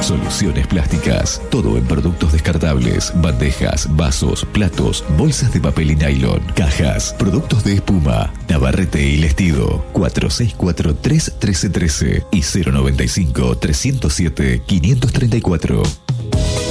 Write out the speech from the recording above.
Soluciones Plásticas. Todo en productos descartables, bandejas, vasos, platos, bolsas de papel y nylon, cajas, productos de espuma, Navarrete y Lestido. 4643-1313 y 095-307-534.